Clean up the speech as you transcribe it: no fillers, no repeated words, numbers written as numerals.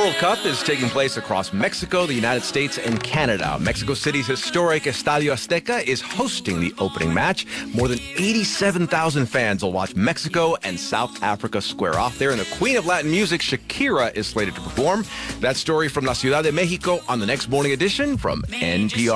World Cup is taking place across Mexico, the United States, and Canada. Mexico City's historic Estadio Azteca is hosting the opening match. More than 87,000 fans will watch Mexico and South Africa square off there, and the queen of Latin music, Shakira, is slated to perform. That story from La Ciudad de Mexico on the next morning edition from NPR.